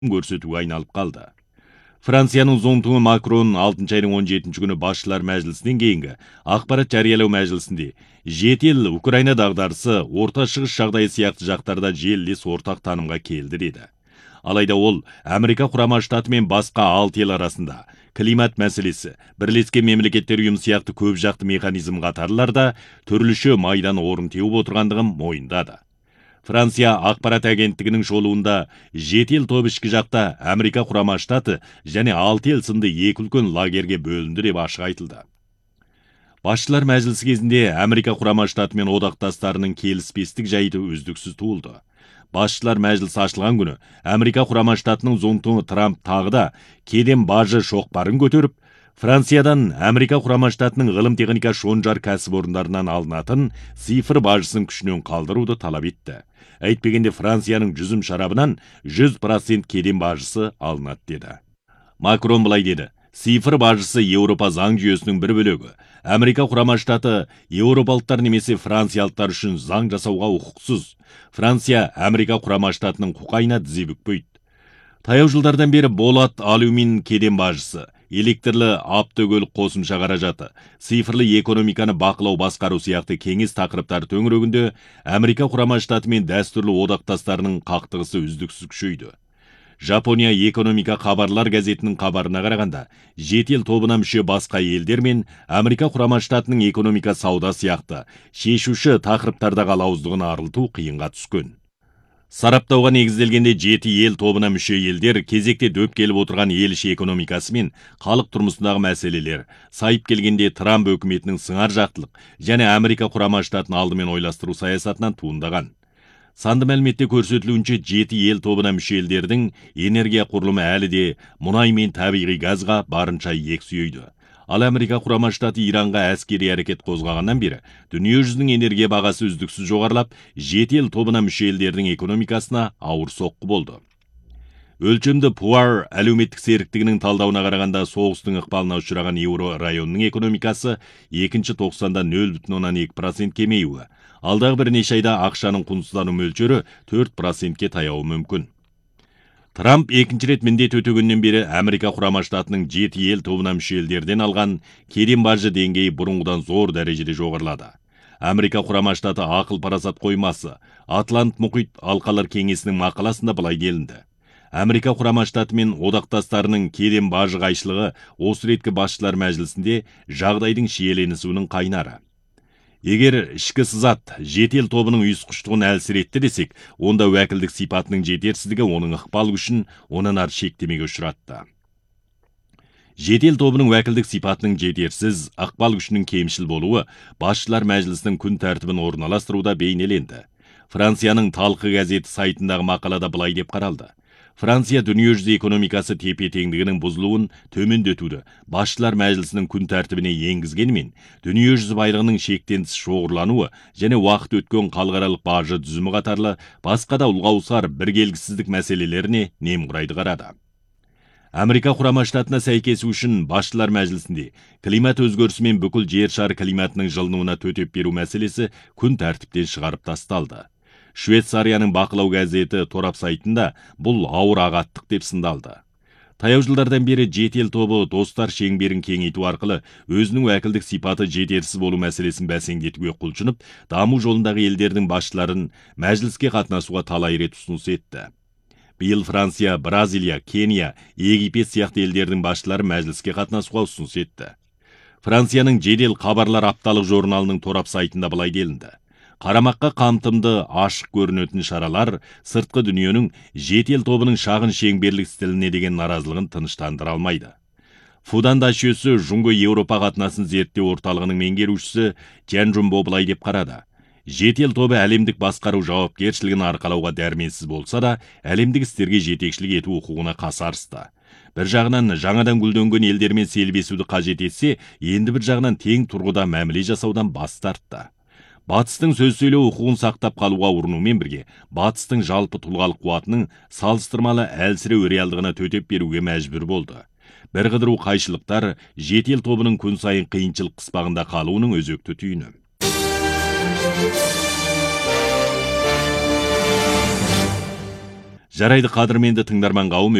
көрсетуге айналып қалды. Францияның зонтуы Макрон 6 айның 17 күні басшылар мәжілісінен кейінгі ақпарат жариялау мәжілісінде 7 ел Украина дағдарысы, орта шығыс жағдайы сияқты жақтарда желілес ортақ танымға келді деді. Алайда ол Америка Құрама Штаты мен басқа 6 ел арасында климат мәселесі, Бірлескен Мемлекеттер ұйымы сияқты көп жақты механизм қатарларда түрліше майдан орын теуіп отырғандығын мойындады. Франция ақпарат агенттігінің шолуында 7 ел тобы ішкі жақта Америка Құрама Штаты және 6 ел сынды екі үлкен лагерге бөлінді деп ашық айтылды. Басшылар мәжілісі кезінде Америка Құрама Штаты мен одақтастарының келіспестік жайты үздіксіз туылды. Басшылар мәжілісі ашылған күні Америка Құрама Штатының зонтуы Трамп тағы да кеден бажы шоқпарын көтеріп, Франциядан Америка Құрама Штатының ғылым-техника шонжар кәсіпорындарынан алынатын цифр бажысын күшінен қалдыруды талап етті. Әйтпегенде Францияның жүзім шарабынан 100% кеден бажысы алынады деді. Макрон былай деді: цифр бажысы Еуропа заң жүйесінің бір бөлігі. Америка Құрама Штаты еуропалықтар немесе франциялықтар үшін заң жасауға құқықсыз. Франция Америка Құрама Штатының құқайына тізе бүкпейді. Таяу жылдардан бері болат, алюмин кеден бажысы, электрлі автокөлік қосымша қаражаты, цифрлы экономиканы бақылау басқару сияқты кеңес тақырыптар төңірегінде Америка Құрама Штаты мен дәстүрлі одақтастарының қақтығысы үздіксіз күшейді. Жапония экономика хабарлар газетінің хабарына қарағанда, 7 ел тобына мүше басқа елдер мен Америка Құрама Штатының экономика сауда сияқты шешуші тақырыптарда қалауыздығын арылту қиынға түскен. Сараптауға негізделгенде 7 ел тобына мүше елдер кезекте дөп келіп отырған ел іші экономикасы мен халық тұрмысындағы мәселелер, сайып келгенде Трамп өкіметінің сыңар жақтылық және Америка Құрама Штатын алдымен ойластыру саясатынан туындаған. Санды мәліметте көрсетілуінше 7 ел тобына мүше елдердің энергия құрылымы әлі де мұнай мен табиғи газға барынша иек сүйейді. Ал Америка Құрама Штаты Иранға әскери әрекет қозғағаннан бері дүниежүзінің энергия бағасы үздіксіз жоғарылап, 7 ел тобына мүше елдердің экономикасына ауыр соққы болды. Өлчемді Пуар әлеуметтік серіктігінің талдауына қарағанда соғыстың ықпалына ұшыраған еуро районының экономикасы 2-90-да 0,2% кемеюі. Алдағы бірнеше айда ақшаның құнсыздану мөлшері 4%-ке таяуы мүмкін. Трамп екінші рет міндет өтегеннен бері Америка Құрама Штатының 7 ел тобына мүше елдерден алған кеден бажы деңгейі бұрынғыдан зор дәрежеде жоғарылады. Америка Құрама Штаты ақыл парасат қоймасы Атлант мұхит алқалар кеңесінің мақаласында былай делінді: Америка Құрама Штаты мен одақтастарының кеден бажы қайшылығы осы реткі басшылар мәжілісінде жағдайдың шиеленісуінің қайнары. Егер ішкі сызат 7 ел тобының ұйысқыштығын әлсіретті десек, онда уәкілдік сипатының жетерсіздігі оның ықпал күшін онан ары шектемеге ұшыратты. 7 ел тобының уәкілдік сипатының жетерсіз, ықпал күшінің кемшіл болуы басшылар мәжілісінің күн тәртібін орналастыруда бейнеленді. Францияның Талқы газеті сайтындағы мақалада былай деп қаралды: Франция дүниежүзі экономикасы тепе-теңдігінің бұзылуын төмендетуді басшылар мәжілісінің күн тәртібіне енгізгенімен, дүниежүзі байлығының шектен тыс шоғырлануы және уақыт өткен халықаралық бажы түзімі қатарлы басқа да ұлғаусар біркелкісіздік мәселелеріне немқұрайды қарады. Америка Құрама Штатына сәйкес үшін басшылар мәжілісінде климат өзгерісі мен бүкіл жер шары климатының жылынуына төтеп беру мәселесі күн тәртіптен шығарып тасталды. Швейцарияның бақылау газеті торап сайтында бұл ауыр ағаттық деп сындалды. Таяу жылдардан бері 7 ел тобы достар шеңберін кеңейту арқылы өзінің уәкілдік сипаты жетерсіз болу мәселесін бәсеңдетуге құлшынып, даму жолындағы елдердің басшыларын мәжіліске қатынасуға талай рет ұсыныс етті. Биыл Франция, Бразилия, Кения, Египет сияқты елдердің басшылары мәжіліске қатынасуға ұсыныс етті. Францияның жедел хабарлар апталық журналының торап сайтында былай делінді: Қарамаққа қамтымды ашық көрінетін шаралар сыртқы дүниенің 7 ел тобының шағын шеңберлік стиліне деген наразылығын тыныштандыра алмайды. Фудан дашесі Жұңғы Еуропа қатынасын зерттеу орталығының меңгерушісі Джан Жумбо былай деп қарады: 7 ел тобы әлемдік басқару жауапкершілігін арқалауға дәрменсіз болса да, әлемдік істерге жетекшілік ету құқығына қасарысты. Бір жағынан жаңадан гүлденген елдермен селбесуді қажет етсе, енді бір жағынан тең тұрғыда мәміле жасаудан бас тартты. Батыстың сөз сөйлеу құқығын сақтап қалуға ұрынумен бірге, батыстың жалпы тұлғалық қуатының салыстырмалы әлсіреу реалдығына төтеп беруге мәжбүр болды. Бір қыдыру қайшылықтар 7 ел тобының күн сайын қиыншылық қыспағында қалуының өзекті түйіні. Жарайды қадірменді тыңдарман қауым,